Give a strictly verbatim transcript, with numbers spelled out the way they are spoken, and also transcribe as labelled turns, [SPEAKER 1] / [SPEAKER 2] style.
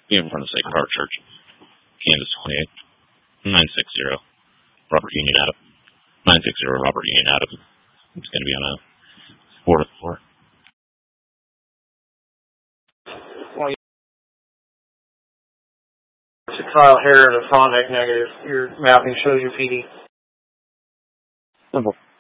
[SPEAKER 1] Be in front of Sacred Heart Church. Kansas twenty-eight. nine six zero. Robert Union Adam. nine six zero Robert Union Adam. It's going to be on a four to four.
[SPEAKER 2] Well, it's a Kyle Harris, a Frontenac negative. Your mapping shows your P D.
[SPEAKER 1] Simple.